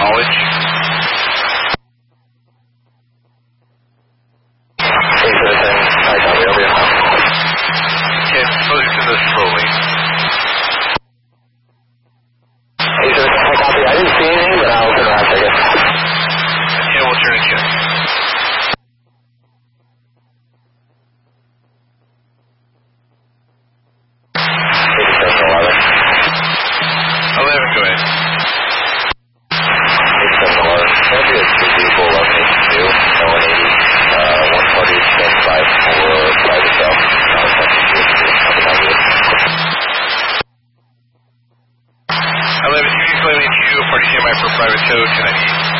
knowledge. Okay, closer to the slowly. I didn't see anything, but I'll turn around and check it. Okay, we'll turn and check. Go ahead. Can I be?